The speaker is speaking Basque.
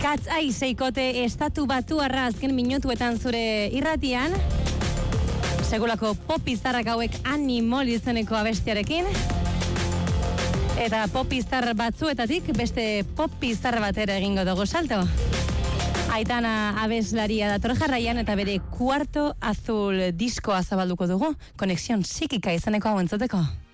Catz Eye seikote estatu batuarra azken minutuetan zure irratian. Segulako pop izarrak hauek Animal izeneko abestiarekin. Eta pop izar batzuetatik beste pop izar batera egingo dugu salto. Aitana abeslaria dator jarraian eta bere Cuarto Azul diskoa zabalduko dugu. Konexión psikika izeneko hau entzuteko.